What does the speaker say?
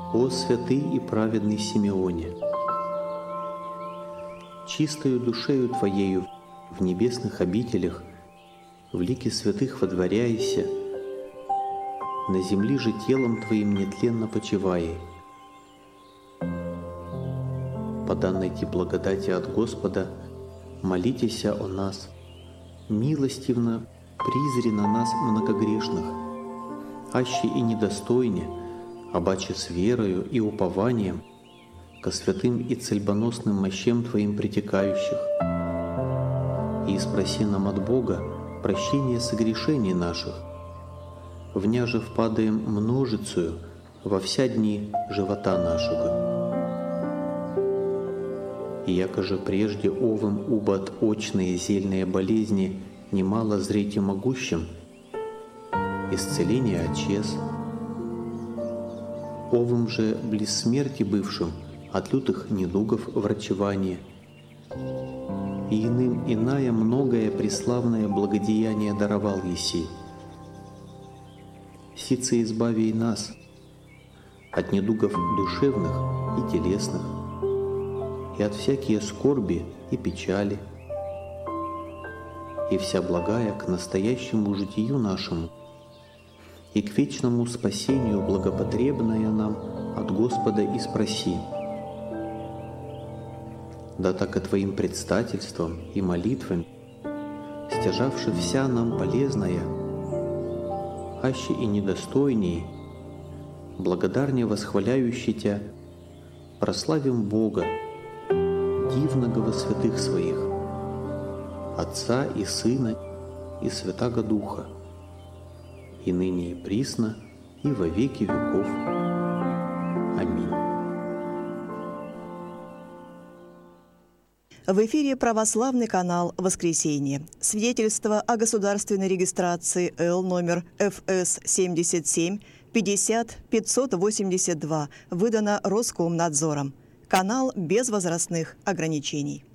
О святый и праведный Симеоне, чистою душею Твоею в небесных обителях, в лике святых водворяйся, на земли же телом Твоим нетленно почивай. По данной Ти благодати от Господа, молитесь о нас, милостивно призри на нас многогрешных, аще и недостойне, обаче с верою и упованием ко святым и цельбоносным мощам Твоим притекающих, и спроси нам от Бога прощение согрешений наших, вняже впадаем множицею во вся дни живота нашего. И яко же прежде овым убо очные зельные болезни немало зрите могущим, исцеление отчез, овым же близ смерти бывшим от лютых недугов врачевание, и иным иная многое преславное благодеяние даровал еси. Сице избави и нас от недугов душевных и телесных, и от всякие скорби и печали, и вся благая к настоящему житию нашему, и к вечному спасению благопотребная нам от Господа и спроси. Да так и Твоим предстательством и молитвами, стяжавши вся нам полезная, аще и недостойней, благодарнее восхваляющий Тя, прославим Бога, дивного во святых Своих, Отца и Сына и Святаго Духа, и ныне и присно, и во веки веков. Аминь. В эфире православный канал «Воскресенье». Свидетельство о государственной регистрации Л номер ФС 77 50 582 выдано Роскомнадзором. Канал без возрастных ограничений.